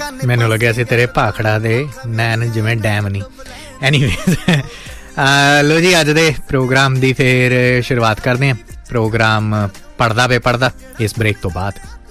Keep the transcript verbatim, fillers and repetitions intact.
ਮੈਨੂੰ ਲੱਗਿਆ ਸੀ ਤੇਰੇ ਭਾਖੜਾ ਦੇ ਨੈਣ ਜਿਵੇਂ ਡੈਮ ਨਹੀਂ। ਐਨੀਵੇਜ਼ ਲੋ ਜੀ, ਅੱਜ ਦੇ ਪ੍ਰੋਗਰਾਮ ਦੀ ਫਿਰ ਸ਼ੁਰੂਆਤ ਕਰਦੇ ਹਾਂ। ਪ੍ਰੋਗਰਾਮ ਪੜ੍ਹਦਾ ਵੇ ਪੜ੍ਹਦਾ ਇਸ ਬ੍ਰੇਕ ਤੋਂ ਬਾਅਦ।